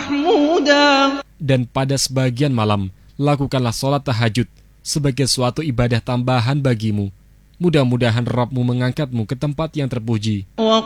محمودا. Dan pada sebagian malam, lakukanlah sholat tahajud sebagai suatu ibadah tambahan bagimu. Mudah-mudahan Rabb-Mu mengangkatmu ke tempat yang terpuji.